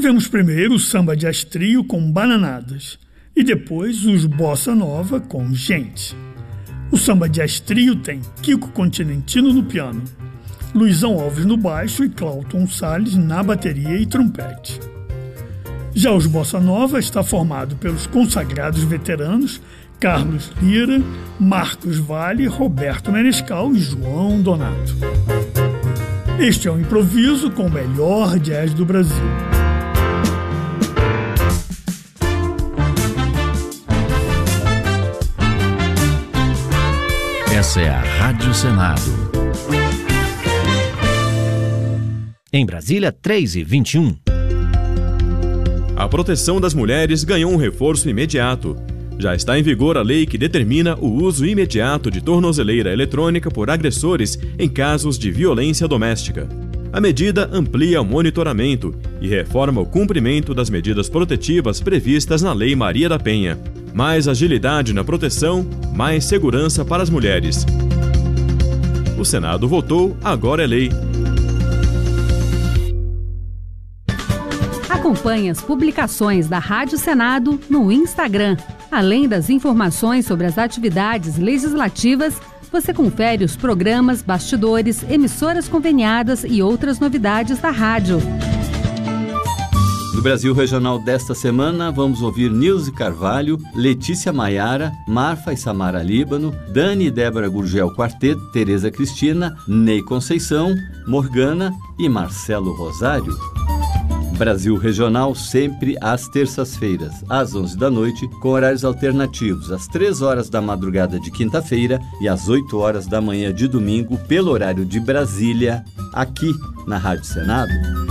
Tivemos primeiro o samba jazz trio com Bananadas e depois os bossa nova com Gente. O samba jazz trio tem Kiko Continentino no piano, Luizão Alves no baixo e Cláuton Salles na bateria e trompete. Já os bossa nova está formado pelos consagrados veteranos Carlos Lira, Marcos Valle, Roberto Menescal e João Donato. Este é o improviso com o melhor jazz do Brasil. Essa é a Rádio Senado. Em Brasília, 3h21. A proteção das mulheres ganhou um reforço imediato. Já está em vigor a lei que determina o uso imediato de tornozeleira eletrônica por agressores em casos de violência doméstica. A medida amplia o monitoramento e reforma o cumprimento das medidas protetivas previstas na Lei Maria da Penha. Mais agilidade na proteção, mais segurança para as mulheres. O Senado votou, agora é lei. Acompanhe as publicações da Rádio Senado no Instagram. Além das informações sobre as atividades legislativas, você confere os programas, bastidores, emissoras conveniadas e outras novidades da rádio. No Brasil Regional desta semana, vamos ouvir Nilce Carvalho, Letícia Maiara, Marfa e Samara Líbano, Dani e Débora Gurgel Quarteto, Tereza Cristina, Ney Conceição, Morgana e Marcelo Rosário. Brasil Regional sempre às terças-feiras, às 11 da noite, com horários alternativos, às 3 horas da madrugada de quinta-feira e às 8 horas da manhã de domingo, pelo horário de Brasília, aqui na Rádio Senado.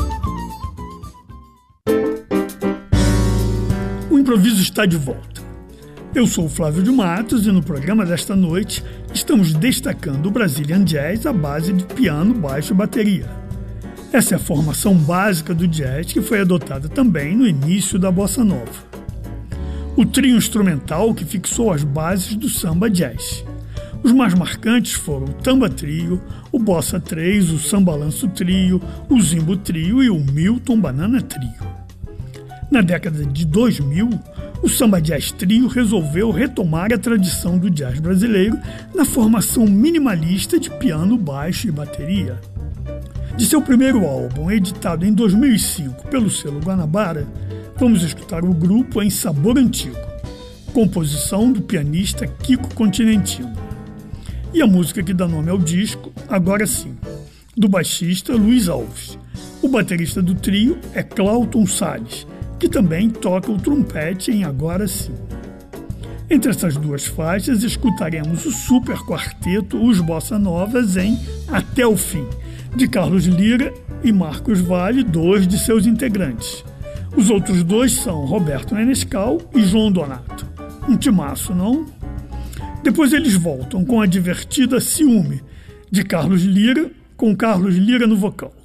O improviso está de volta. Eu sou o Flávio de Matos e no programa desta noite estamos destacando o Brazilian Jazz à base de piano, baixo e bateria. Essa é a formação básica do jazz que foi adotada também no início da bossa nova. O trio instrumental que fixou as bases do samba jazz. Os mais marcantes foram o Tamba Trio, o Bossa 3, o Sambalanço Trio, o Zimbo Trio e o Milton Banana Trio. Na década de 2000, o Samba Jazz Trio resolveu retomar a tradição do jazz brasileiro na formação minimalista de piano, baixo e bateria. De seu primeiro álbum, editado em 2005 pelo selo Guanabara, vamos escutar o grupo em Sabor Antigo, composição do pianista Kiko Continentino. E a música que dá nome ao disco, Agora Sim, do baixista Luiz Alves. O baterista do trio é Cláuton Salles, que também toca o trompete em Agora Sim. Entre essas duas faixas, escutaremos o super quarteto Os Bossa Novas em Até o Fim, de Carlos Lira e Marcos Valle, 2 de seus integrantes. Os outros 2 são Roberto Menescal e João Donato. Um timaço, não? Depois eles voltam com a divertida Ciúme, de Carlos Lira, com Carlos Lira no vocal.